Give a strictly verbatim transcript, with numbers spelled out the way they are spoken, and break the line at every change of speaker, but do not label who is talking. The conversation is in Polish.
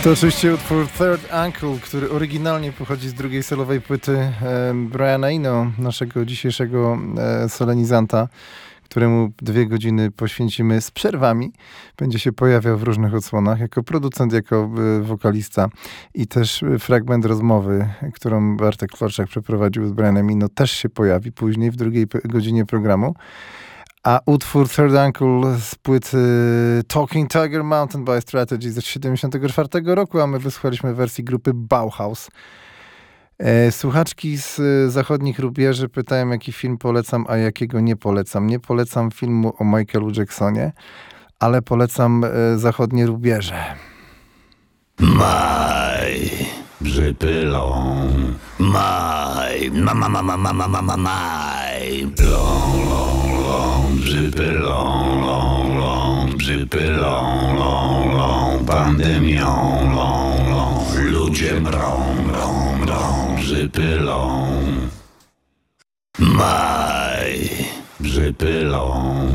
To oczywiście utwór Third Uncle, który oryginalnie pochodzi z drugiej solowej płyty e, Briana Eno, naszego dzisiejszego e, solenizanta, któremu dwie godziny poświęcimy z przerwami. Będzie się pojawiał w różnych odsłonach jako producent, jako e, wokalista i też fragment rozmowy, którą Bartek Florczak przeprowadził z Brianem Eno, też się pojawi później w drugiej p- godzinie programu. A utwór Third Uncle z płyty Talking Tiger Mountain by Strategy z siedemdziesiątego czwartego roku, a my wysłuchaliśmy wersji grupy Bauhaus. E, słuchaczki z zachodnich rubieży pytają, jaki film polecam, a jakiego nie polecam. Nie polecam filmu o Michaelu Jacksonie, ale polecam e, zachodnie rubieże.
Maj, przypylą, maj, ma ma ma ma ma ma ma ma maj, long, long, long, przypylą, long, long, przypylą, long, long, pandemią, long, long, ludzie mrą, mrą, mrą, przypylą, maj, przypylą.